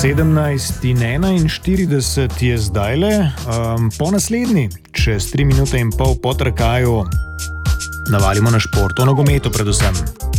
17:41 je zdajle, po naslednji, čez 3 minute in pol po trkaju, navalimo na šport, o nogometu predvsem.